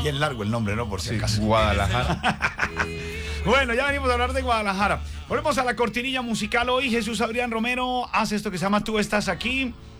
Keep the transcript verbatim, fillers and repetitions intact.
bien largo el nombre, ¿no? Por si Sí, acaso. Guadalajara. Bueno, ya venimos a hablar de Guadalajara. Volvemos a la cortinilla musical hoy. Jesús Adrián Romero hace esto que se llama Tú estás aquí.